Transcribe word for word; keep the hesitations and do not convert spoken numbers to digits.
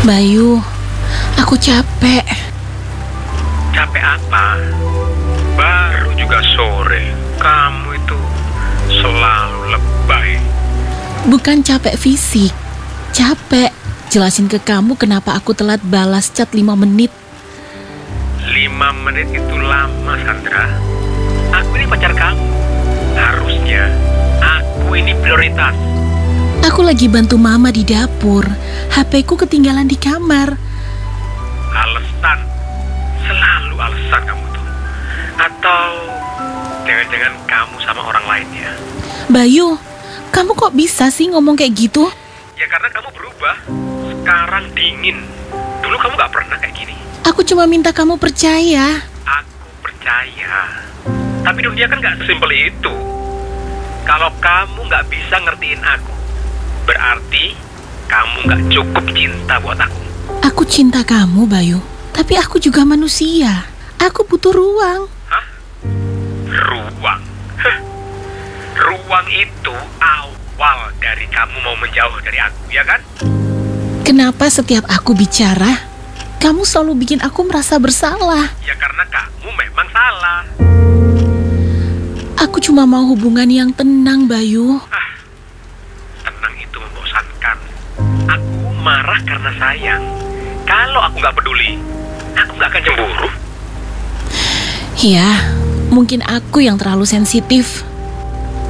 Bayu, aku capek. Capek apa? Baru juga sore. Kamu itu selalu lebay. Bukan capek fisik, capek jelasin ke kamu kenapa aku telat balas chat lima menit. Lima menit itu lama, Sandra. Aku ini pacar kamu. Harusnya aku ini prioritas. Aku lagi bantu mama di dapur. H P-ku ketinggalan di kamar. Alasan. Selalu alasan kamu tuh. Atau jangan-jangan kamu sama orang lainnya. Bayu, kamu kok bisa sih ngomong kayak gitu? Ya karena kamu berubah. Sekarang dingin. Dulu kamu gak pernah kayak gini. Aku cuma minta kamu percaya. Aku percaya. Tapi dunia kan gak sesimpel itu. Kalau kamu gak bisa ngertiin aku, berarti kamu gak cukup cinta buat aku. Aku cinta kamu, Bayu. Tapi aku juga manusia. Aku butuh ruang. Hah? Ruang? Hah? Ruang itu awal dari kamu mau menjauh dari aku, ya kan? Kenapa setiap aku bicara, kamu selalu bikin aku merasa bersalah? Ya karena kamu memang salah. Aku cuma mau hubungan yang tenang, Bayu. Ah, tenang itu membosankan. Aku marah karena sayang. Kalau aku gak peduli, aku gak akan cemburu. Ya, mungkin aku yang terlalu sensitif.